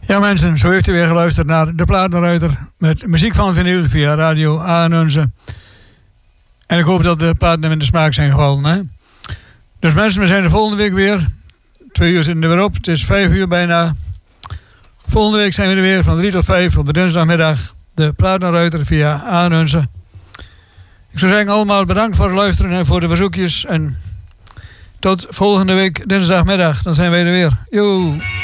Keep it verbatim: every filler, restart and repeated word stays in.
Ja mensen, zo heeft u weer geluisterd naar De Platenruiter met muziek van vinyl via Radio Aanunze. En ik hoop dat de platen hem in de smaak zijn gevallen. Hè? Dus mensen, we zijn de volgende week weer. Twee uur zitten er weer op. Het is vijf uur bijna. Volgende week zijn we er weer van drie tot vijf op de dinsdagmiddag. De Platenruiter via Aanunze. Ik zou zeggen allemaal bedankt voor het luisteren en voor de verzoekjes. En tot volgende week dinsdagmiddag. Dan zijn wij er weer. Yo.